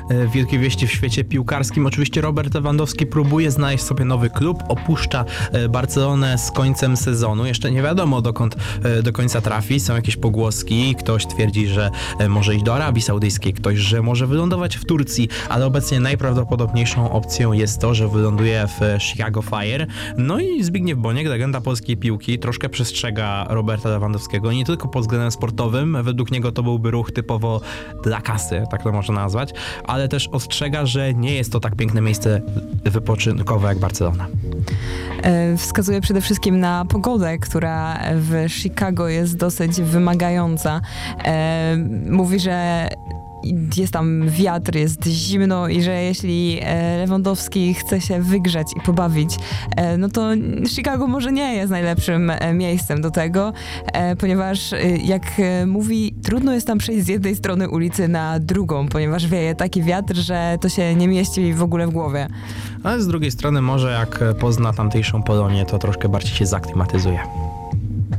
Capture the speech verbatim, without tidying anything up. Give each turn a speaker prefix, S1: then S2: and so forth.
S1: wielkie wieści w świecie piłkarskim. Oczywiście Robert Lewandowski próbuje znaleźć sobie nowy klub, opuszcza Barcelonę z końcem sezonu. Jeszcze nie wiadomo, dokąd do końca trafi. Są jakieś pogłoski. Ktoś twierdzi, że może iść do Arabii Saudyjskiej, ktoś, że może wylądować w Turcji, ale obecnie najprawdopodobniejszą opcją jest to, że wyląduje w Chicago Fire. No i Zbigniew Boniek, legenda polskiej piłki, troszkę przestrzega Roberta Lewandowskiego, nie tylko pod względem sportowym, według niego to byłby ruch typowo dla kasy, tak to można nazwać, ale też ostrzega, że nie jest to tak piękne miejsce wypoczynkowe jak Barcelona.
S2: Wskazuje przede wszystkim na pogodę, która w Chicago jest dosyć wymagająca. Mówi, że jest tam wiatr, jest zimno i że jeśli Lewandowski chce się wygrzać i pobawić, no to Chicago może nie jest najlepszym miejscem do tego, ponieważ jak mówi, trudno jest tam przejść z jednej strony ulicy na drugą, ponieważ wieje taki wiatr, że to się nie mieści w ogóle w głowie.
S1: Ale z drugiej strony może jak pozna tamtejszą Polonię, to troszkę bardziej się zaklimatyzuje.